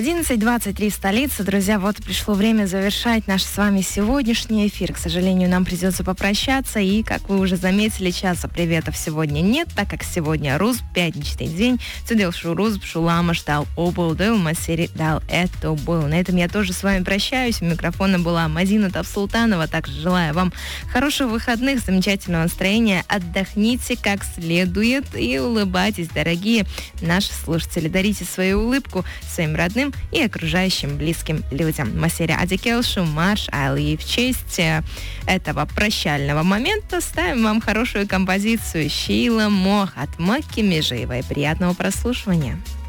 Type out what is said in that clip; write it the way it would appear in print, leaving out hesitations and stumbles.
11:23 столица. Друзья, вот пришло время завершать наш с вами сегодняшний эфир. К сожалению, нам придется попрощаться. И, как вы уже заметили, часа приветов сегодня нет, так как сегодня Руз, пятничный день. Цудел Руз, Пшулама, Штал, Обл, Дэл, Масери, Дал, это был. На этом я тоже с вами прощаюсь. У микрофона была Мадина Тавсултанова. Также желаю вам хороших выходных, замечательного настроения. Отдохните как следует и улыбайтесь, дорогие наши слушатели. Дарите свою улыбку своим родным и окружающим близким людям. Масери Адикелшу, марш Али. В честь этого прощального момента ставим вам хорошую композицию Шила Мох от Макки Межиевой. Приятного прослушивания.